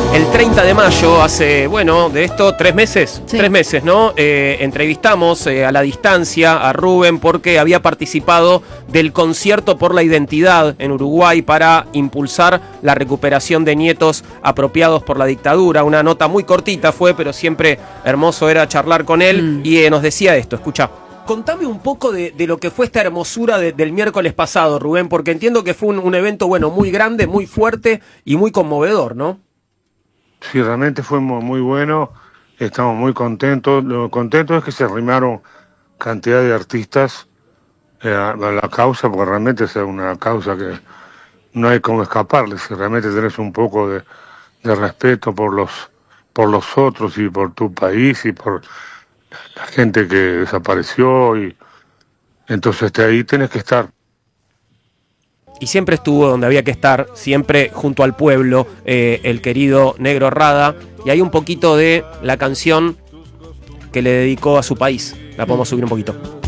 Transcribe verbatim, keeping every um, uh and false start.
El treinta de mayo, hace, bueno, de esto, tres meses, Sí. tres meses, ¿no? Eh, entrevistamos eh, a la distancia a Rubén porque había participado del concierto por la identidad en Uruguay para impulsar la recuperación de nietos apropiados por la dictadura. Una nota muy cortita fue, pero siempre hermoso era charlar con él Mm. y eh, nos decía esto, escucha. Contame un poco de, de lo que fue esta hermosura de, del miércoles pasado, Rubén, porque entiendo que fue un, un evento, bueno, muy grande, muy fuerte y muy conmovedor, ¿no? Sí, realmente fue mu- muy bueno, estamos muy contentos. Lo contento es que se arrimaron cantidad de artistas eh, a, a la causa, porque realmente es una causa que no hay cómo escaparle. Si realmente tenés un poco de, de respeto por los, por los otros y por tu país y por la gente que desapareció, y entonces de ahí tenés que estar. Y siempre estuvo donde había que estar, siempre junto al pueblo, eh, el querido Negro Rada. Y hay un poquito de la canción que le dedicó a su país. La podemos subir un poquito.